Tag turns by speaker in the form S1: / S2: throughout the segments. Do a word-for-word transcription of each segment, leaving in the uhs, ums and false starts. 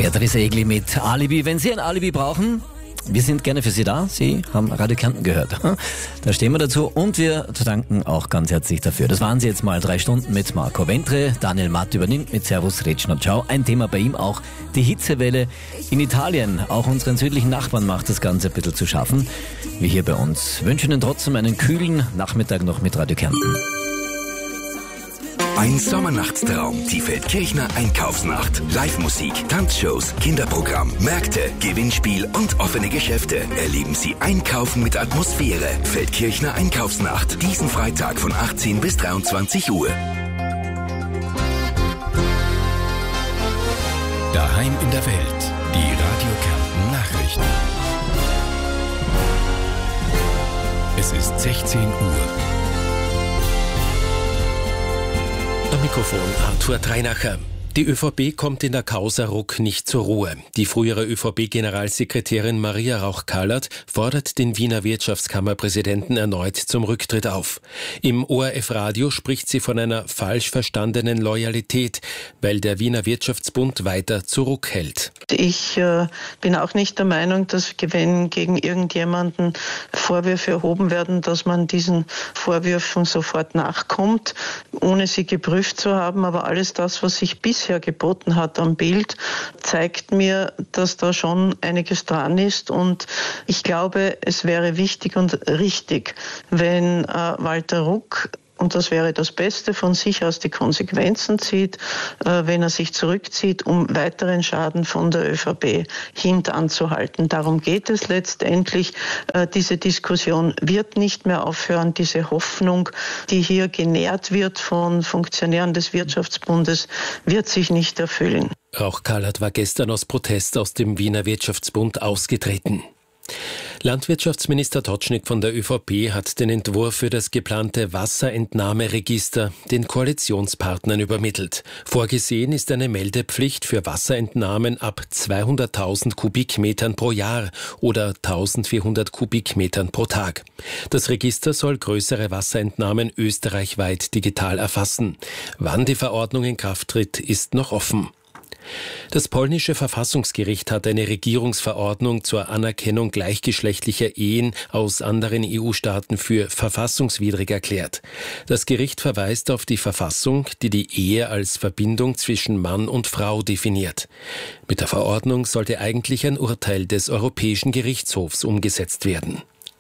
S1: Beatrice Egli mit Alibi. Wenn Sie ein Alibi brauchen, wir sind gerne für Sie da. Sie haben Radio Kärnten gehört. Da stehen wir dazu und wir danken auch ganz herzlich dafür. Das waren Sie jetzt mal drei Stunden mit Marco Ventre. Daniel Matt übernimmt mit Servus, Retschner, Ciao. Ein Thema bei ihm auch die Hitzewelle in Italien. Auch unseren südlichen Nachbarn macht das Ganze ein bisschen zu schaffen, wie hier bei uns. Wünschen Ihnen trotzdem einen kühlen Nachmittag noch mit Radio Kärnten.
S2: Ein Sommernachtstraum, die Feldkirchner Einkaufsnacht. Live-Musik, Tanzshows, Kinderprogramm, Märkte, Gewinnspiel und offene Geschäfte. Erleben Sie Einkaufen mit Atmosphäre. Feldkirchner Einkaufsnacht. Diesen Freitag von achtzehn bis dreiundzwanzig Uhr.
S3: Daheim in der Welt. Die Radio Kärnten Nachrichten. Es ist sechzehn Uhr.
S4: Am Mikrofon Arthur Dreinacher. Die ÖVP kommt in der Causa Ruck nicht zur Ruhe. Die frühere ÖVP-Generalsekretärin Maria Rauch-Kallert fordert den Wiener Wirtschaftskammerpräsidenten erneut zum Rücktritt auf. Im O R F-Radio spricht sie von einer falsch verstandenen Loyalität, weil der Wiener Wirtschaftsbund weiter zu Ruck hält.
S5: Ich äh, bin auch nicht der Meinung, dass wenn gegen irgendjemanden Vorwürfe erhoben werden, dass man diesen Vorwürfen sofort nachkommt, ohne sie geprüft zu haben. Aber alles das, was sich bisher geboten hat am Bild, zeigt mir, dass da schon einiges dran ist. Und ich glaube, es wäre wichtig und richtig, wenn äh, Walter Ruck, und das wäre das Beste, von sich aus die Konsequenzen zieht, äh, wenn er sich zurückzieht, um weiteren Schaden von der ÖVP hintanzuhalten. Darum geht es letztendlich. Äh, diese Diskussion wird nicht mehr aufhören. Diese Hoffnung, die hier genährt wird von Funktionären des Wirtschaftsbundes, wird sich nicht erfüllen.
S4: Rauch-Kallert war gestern aus Protest aus dem Wiener Wirtschaftsbund ausgetreten. Landwirtschaftsminister Totschnig von der ÖVP hat den Entwurf für das geplante Wasserentnahmeregister den Koalitionspartnern übermittelt. Vorgesehen ist eine Meldepflicht für Wasserentnahmen ab zweihunderttausend Kubikmetern pro Jahr oder eintausendvierhundert Kubikmetern pro Tag. Das Register soll größere Wasserentnahmen österreichweit digital erfassen. Wann die Verordnung in Kraft tritt, ist noch offen. Das polnische Verfassungsgericht hat eine Regierungsverordnung zur Anerkennung gleichgeschlechtlicher Ehen aus anderen E U-Staaten für verfassungswidrig erklärt. Das Gericht verweist auf die Verfassung, die die Ehe als Verbindung zwischen Mann und Frau definiert. Mit der Verordnung sollte eigentlich ein Urteil des Europäischen Gerichtshofs umgesetzt werden.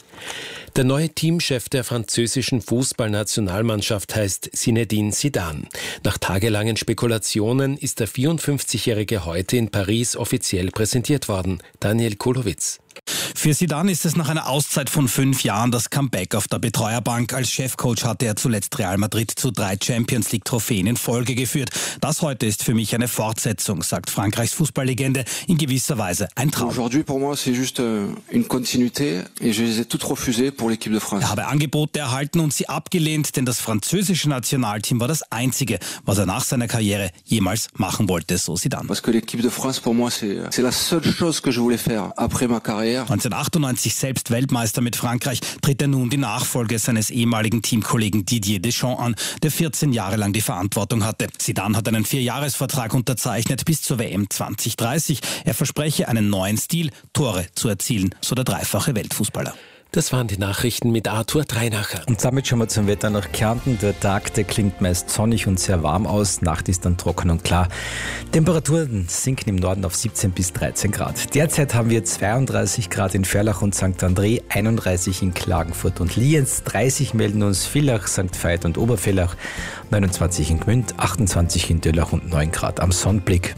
S4: Der neue Teamchef der französischen Fußballnationalmannschaft heißt Zinedine Zidane. Nach tagelangen Spekulationen ist der vierundfünfzigjährige heute in Paris offiziell präsentiert worden. Daniel Kulowitz.
S6: Für Zidane ist es nach einer Auszeit von fünf Jahren das Comeback auf der Betreuerbank. Als Chefcoach hatte er zuletzt Real Madrid zu drei Champions League Trophäen in Folge geführt. Das heute ist für mich eine Fortsetzung, sagt Frankreichs Fußballlegende, in gewisser Weise ein Traum.
S7: Aujourd'hui pour moi c'est juste une continuité et je les ai toutes refusées pour l'équipe de France.
S6: Er habe Angebote erhalten und sie abgelehnt, denn das französische Nationalteam war das einzige, was er nach seiner Karriere jemals machen wollte, so Zidane.
S7: Parce que l'équipe de France pour moi c'est c'est la seule chose que je voulais faire après ma carrière.
S6: neunzehnhundertachtundneunzig selbst Weltmeister mit Frankreich, tritt er nun die Nachfolge seines ehemaligen Teamkollegen Didier Deschamps an, der vierzehn Jahre lang die Verantwortung hatte. Zidane hat einen Vierjahresvertrag unterzeichnet bis zur W M zwanzig dreißig. Er verspreche einen neuen Stil, Tore zu erzielen, so der dreifache Weltfußballer.
S4: Das waren die Nachrichten mit Arthur Dreinacher.
S1: Und damit schauen wir zum Wetter nach Kärnten. Der Tag, der klingt meist sonnig und sehr warm aus. Nacht ist dann trocken und klar. Temperaturen sinken im Norden auf siebzehn bis dreizehn Grad. Derzeit haben wir zweiunddreißig Grad in Ferlach und Sankt André, einunddreißig in Klagenfurt und Lienz, dreißig melden uns Villach, Sankt Veit und Obervillach, neunundzwanzig in Gmünd, achtundzwanzig in Döllach und neun Grad am Sonnenblick.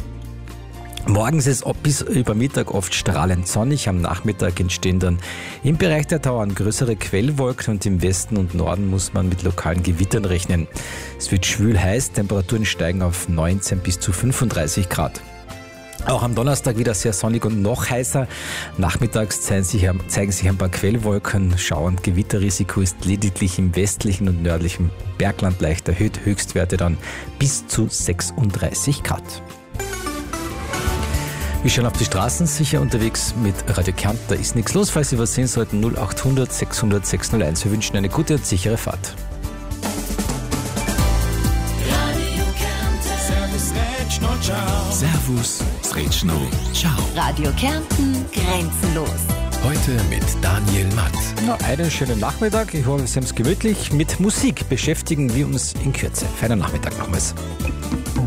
S1: Morgens ist es bis über Mittag oft strahlend sonnig. Am Nachmittag entstehen dann im Bereich der Tauern größere Quellwolken und im Westen und Norden muss man mit lokalen Gewittern rechnen. Es wird schwül heiß, Temperaturen steigen auf neunzehn bis zu fünfunddreißig Grad. Auch am Donnerstag wieder sehr sonnig und noch heißer. Nachmittags zeigen sich, zeigen sich ein paar Quellwolken. Schau- und Gewitterrisiko ist lediglich im westlichen und nördlichen Bergland leicht erhöht. Höchstwerte dann bis zu sechsunddreißig Grad. Wir schauen auf die Straßen, sicher unterwegs mit Radio Kärnten. Da ist nichts los, falls Sie was sehen sollten. null achthundert sechshundert sechshunderteins. Wir wünschen eine gute und sichere Fahrt.
S3: Radio Kärnten. Servus, Retsch, no, ciao. Servus, Sretschno, ciao.
S8: Radio Kärnten, grenzenlos.
S3: Heute mit Daniel Matt.
S1: Na, einen schönen Nachmittag. Ich hoffe, Sie haben es gemütlich. Mit Musik beschäftigen wir uns in Kürze. Feinen Nachmittag nochmals.